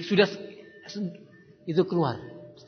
sudah itu keluar.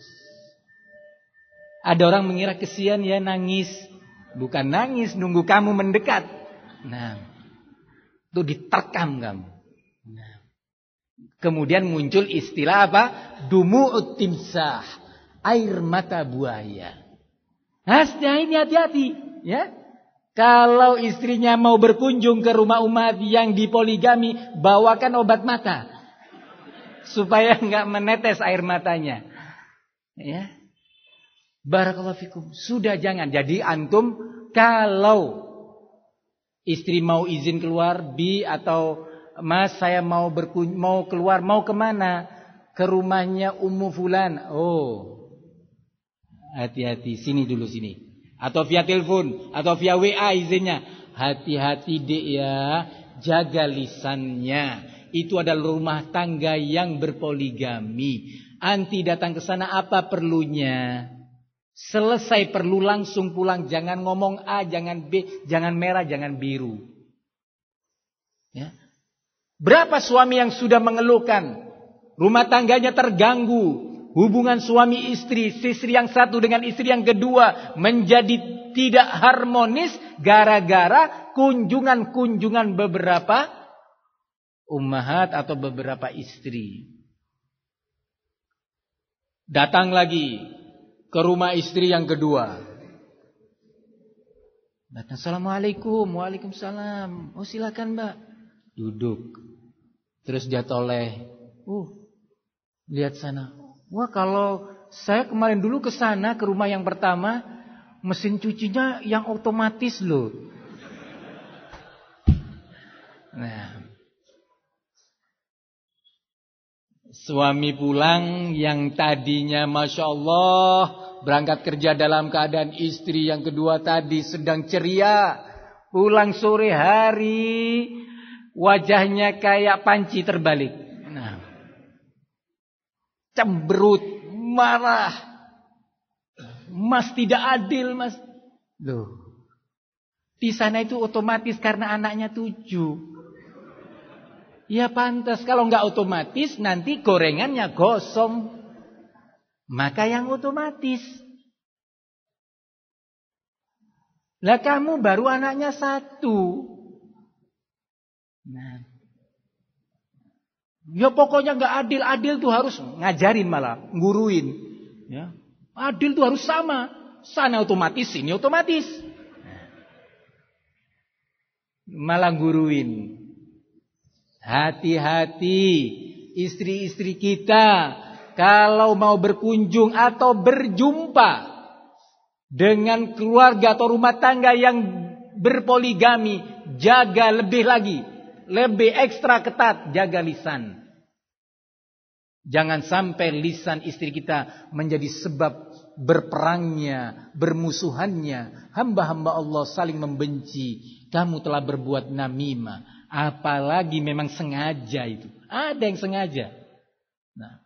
Ada orang mengira kesian ya nangis. Bukan nangis, nunggu kamu mendekat. Nah, itu diterkam kamu. Nah, kemudian muncul istilah apa? Dumu'ut timsah, air mata buaya. Nah, ini hati-hati, ya. Kalau istrinya mau berkunjung ke rumah umat yang dipoligami, bawakan obat mata supaya enggak menetes air matanya. Ya. Barakallahu fikum. Sudah jangan. Jadi antum kalau istri mau izin keluar, Bi atau Mas saya mau keluar, mau kemana? Ke rumahnya Ummu Fulan. Oh, hati-hati, sini dulu sini. Atau via telepon, atau via WA izinnya. Hati-hati dek ya, jaga lisannya. Itu adalah rumah tangga yang berpoligami. Anti datang ke sana apa perlunya? Selesai perlu langsung pulang. Jangan ngomong A, jangan B, jangan merah, jangan biru. Ya. Berapa suami yang sudah mengeluhkan rumah tangganya terganggu, hubungan suami istri yang satu dengan istri yang kedua menjadi tidak harmonis gara-gara kunjungan beberapa ummahat atau beberapa istri. Datang lagi ke rumah istri yang kedua. Assalamualaikum. Waalaikumsalam. Oh silakan mbak. Duduk. Terus dia toleh. Lihat sana. Wah kalau saya kemarin dulu ke sana ke rumah yang pertama, mesin cucinya yang otomatis loh. Nah, suami pulang yang tadinya Masya Allah berangkat kerja dalam keadaan istri yang kedua tadi sedang ceria. Pulang sore hari wajahnya kayak panci terbalik. Nah, cemberut, marah. Mas tidak adil mas. Loh, di sana itu otomatis karena anaknya 7. Ya pantas, kalau nggak otomatis nanti gorengannya gosong. Maka yang otomatis. Lah kamu baru anaknya 1. Nah. Ya pokoknya nggak adil. Adil tuh harus ngajarin malah, nguruin. Ya. Adil tuh harus sama. Sana otomatis, sini otomatis. Malah nguruin. Hati-hati istri-istri kita kalau mau berkunjung atau berjumpa dengan keluarga atau rumah tangga yang berpoligami, jaga lebih lagi, lebih ekstra ketat, jaga lisan. Jangan sampai lisan istri kita menjadi sebab berperangnya, bermusuhannya, hamba-hamba Allah saling membenci. Kamu telah berbuat namimah. Apalagi memang sengaja itu. Ada yang sengaja. Nah.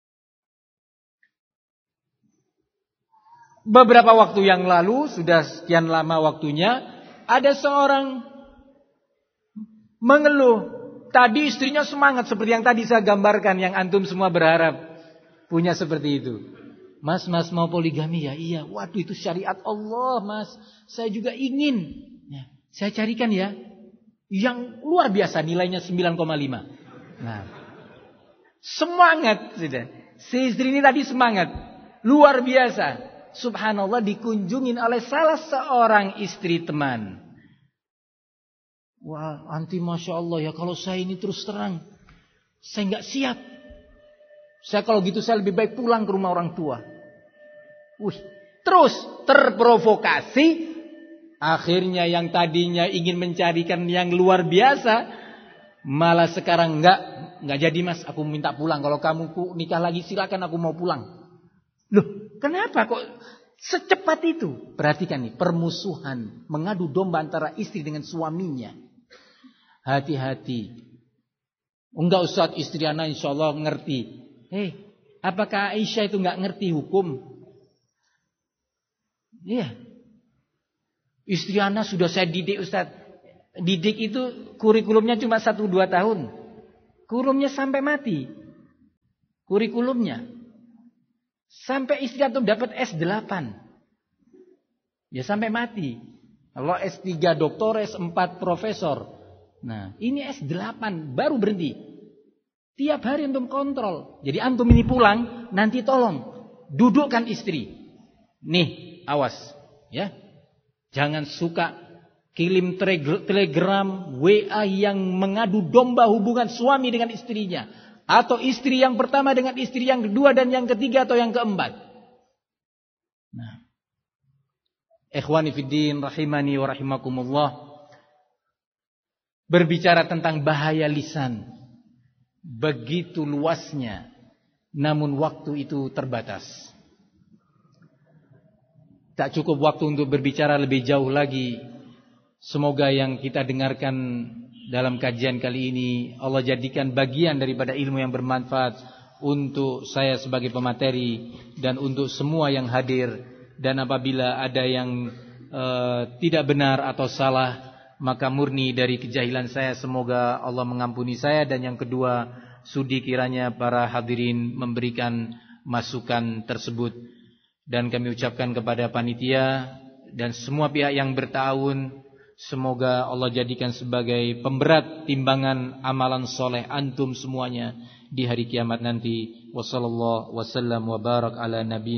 Beberapa waktu yang lalu, sudah sekian lama waktunya, ada seorang mengeluh. Tadi istrinya semangat seperti yang tadi saya gambarkan, yang antum semua berharap punya seperti itu. Mas mau poligami ya? Iya. Waduh itu syariat Allah mas. Saya juga ingin. Ya, saya carikan ya. Yang luar biasa nilainya 9,5. Nah, semangat sudah. Si istri ini tadi semangat, luar biasa. Subhanallah dikunjungin oleh salah seorang istri teman. Wah, anti masya Allah ya kalau saya ini terus terang, saya nggak siap. Saya kalau gitu saya lebih baik pulang ke rumah orang tua. Terus terprovokasi. Akhirnya yang tadinya ingin mencarikan yang luar biasa, malah sekarang enggak jadi mas, aku minta pulang. Kalau kamu nikah lagi silakan, aku mau pulang. Loh, kenapa kok secepat itu? Perhatikan nih, permusuhan, mengadu domba antara istri dengan suaminya. Hati-hati. Enggak usah istri anak insya Allah ngerti. Apakah Aisyah itu enggak ngerti hukum? Iya. Istri anak sudah saya didik Ustaz. Didik itu kurikulumnya cuma 1-2 tahun. Kurikulumnya sampai mati. kurikulumnya. Sampai istri antum dapat S8. Ya sampai mati. Kalau S3 doktores, 4 profesor. Nah, ini S8 baru berhenti. Tiap hari antum kontrol. Jadi antum ini pulang, nanti tolong dudukkan istri. Nih, awas, ya. Jangan suka kirim telegram, WA yang mengadu domba hubungan suami dengan istrinya, atau istri yang pertama dengan istri yang kedua dan yang ketiga atau yang keempat. Nah, ikhwani fiddin rahimani wa rahimakumullah, berbicara tentang bahaya lisan, begitu luasnya, namun waktu itu terbatas. Tak cukup waktu untuk berbicara lebih jauh lagi. Semoga yang kita dengarkan dalam kajian kali ini Allah jadikan bagian daripada ilmu yang bermanfaat untuk saya sebagai pemateri dan untuk semua yang hadir. Dan apabila ada yang tidak benar atau salah, maka murni dari kejahilan saya, semoga Allah mengampuni saya. Dan yang kedua, sudi kiranya para hadirin memberikan masukan tersebut. Dan kami ucapkan kepada panitia dan semua pihak yang bertahun, semoga Allah jadikan sebagai pemberat timbangan amalan soleh antum semuanya di hari kiamat nanti. Wassallallahu wasallam wa barak ala nabi